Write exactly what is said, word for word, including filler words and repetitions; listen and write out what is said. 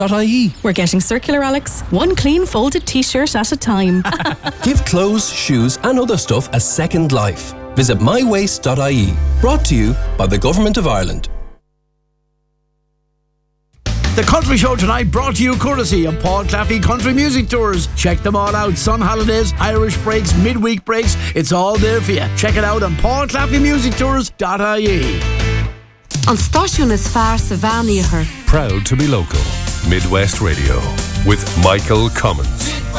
.ie. We're getting circular, Alex. One clean folded t-shirt at a time. Give clothes, shoes and other stuff a second life. Visit my waste dot I E. Brought to you by the Government of Ireland. The Country Show tonight brought to you courtesy of Paul Claffey Country Music Tours. Check them all out. Sun holidays, Irish breaks, midweek breaks. It's all there for you. Check it out on paul claffey music tours dot I E. On Stáisiún is fearr sa bhean iarthar. Proud to be local. Midwest Radio with Michael Cummins.